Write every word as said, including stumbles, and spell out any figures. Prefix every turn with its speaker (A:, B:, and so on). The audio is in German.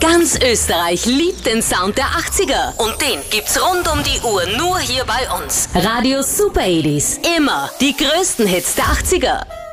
A: Ganz Österreich liebt den Sound der achtziger. Und den gibt's rund um die Uhr nur hier bei uns. Radio Super achtziger. Immer die größten Hits der achtziger.